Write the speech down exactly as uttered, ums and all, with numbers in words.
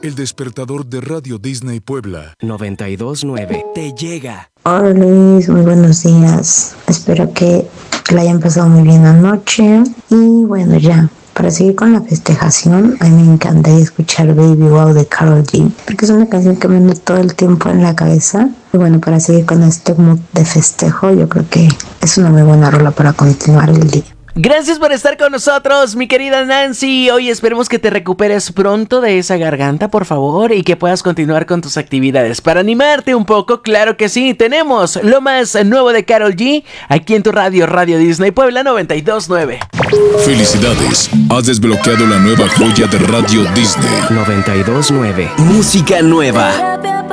El despertador de Radio Disney Puebla noventa y dos nueve te llega. Hola Luis, muy buenos días. Espero que la hayan pasado muy bien anoche. Y bueno, ya, para seguir con la festejación, a mí me encantaría escuchar Baby Wow de Karol G, porque es una canción que me anda todo el tiempo en la cabeza. Y bueno, para seguir con este mood de festejo, yo creo que es una muy buena rola para continuar el día. Gracias por estar con nosotros, mi querida Nancy. Hoy esperemos que te recuperes pronto de esa garganta, por favor, y que puedas continuar con tus actividades. Para animarte un poco, claro que sí, tenemos lo más nuevo de Karol G aquí en tu radio, Radio Disney Puebla noventa y dos nueve. Felicidades, has desbloqueado la nueva joya de Radio Disney noventa y dos nueve. Música nueva.